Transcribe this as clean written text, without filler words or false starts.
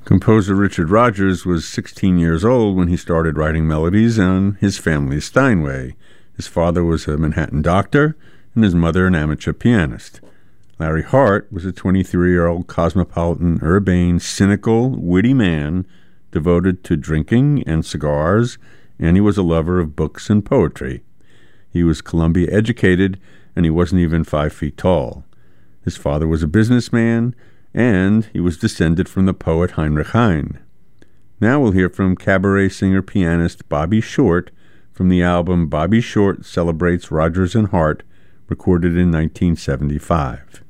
Composer Richard Rodgers was 16 years old when he started writing melodies on his family's Steinway. His father was a Manhattan doctor and his mother an amateur pianist. Larry Hart was a 23-year-old cosmopolitan, urbane, cynical, witty man devoted to drinking and cigars, and he was a lover of books and poetry. He was Columbia educated, and he wasn't even 5 feet tall. His father was a businessman, and he was descended from the poet Heinrich Heine. Now we'll hear from cabaret singer-pianist Bobby Short from the album Bobby Short Celebrates Rodgers and Hart, recorded in 1975.